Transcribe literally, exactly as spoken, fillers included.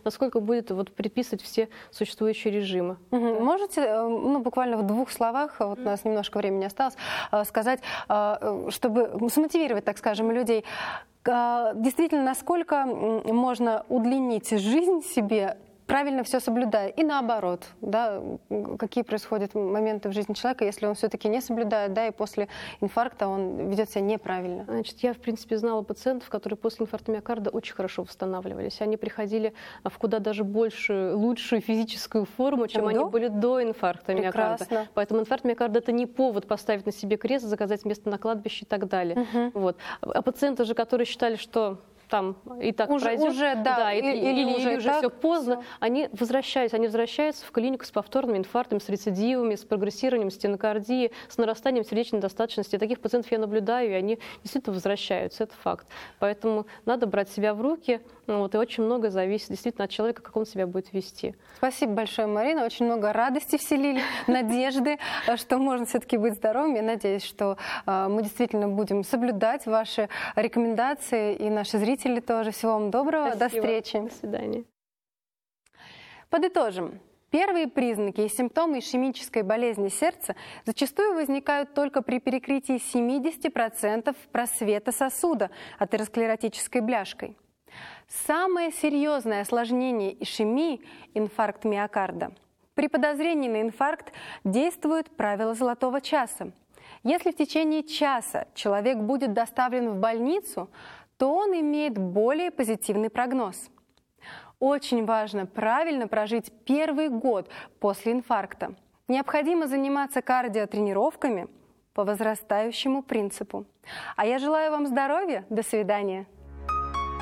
насколько будет вот приписывать все существующие режимы. Угу. Да. Можете, ну, буквально в двух словах, вот у нас немножко времени осталось, сказать, чтобы смотивировать, так скажем, людей, действительно, насколько можно удлинить жизнь себе, правильно все соблюдая, и наоборот, да, какие происходят моменты в жизни человека, если он все-таки не соблюдает, да, и после инфаркта он ведет себя неправильно. Значит, я, в принципе, знала пациентов, которые после инфаркта миокарда очень хорошо восстанавливались. Они приходили в куда даже большую, лучшую физическую форму, чем до? они были до инфаркта Прекрасно. миокарда. Поэтому инфаркт миокарда — это не повод поставить на себе крест, заказать место на кладбище и так далее. Угу. Вот. А пациенты же, которые считали, что там и так уже, пройдет, уже, да, да, или, или, или, или уже, уже все поздно, все. они возвращаются, они возвращаются в клинику с повторными инфарктами, с рецидивами, с прогрессированием стенокардии, с нарастанием сердечной недостаточности. Таких пациентов я наблюдаю, и они действительно возвращаются, это факт. Поэтому надо брать себя в руки, вот, и очень много зависит действительно от человека, как он себя будет вести. Спасибо большое, Марина, очень много радости вселили, надежды, что можно все-таки быть здоровым. Я надеюсь, что мы действительно будем соблюдать ваши рекомендации, и наши зрители тоже. Всего вам доброго. Спасибо. До встречи. До свидания. Подытожим. Первые признаки и симптомы ишемической болезни сердца зачастую возникают только при перекрытии семидесяти процентов просвета сосуда атеросклеротической бляшкой. Самое серьезное осложнение ишемии – инфаркт миокарда. При подозрении на инфаркт действует правило золотого часа. Если в течение часа человек будет доставлен в больницу, то он имеет более позитивный прогноз. Очень важно правильно прожить первый год после инфаркта. Необходимо заниматься кардиотренировками по возрастающему принципу. А я желаю вам здоровья. До свидания.